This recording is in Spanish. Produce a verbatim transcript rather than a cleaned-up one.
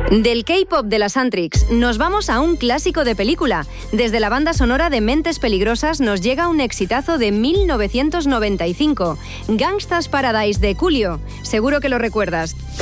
Del K-pop de las Antrix nos vamos a un clásico de película. Desde la banda sonora de Mentes Peligrosas nos llega un exitazo de mil novecientos noventa y cinco, Gangsta's Paradise de Coolio. Seguro que lo recuerdas.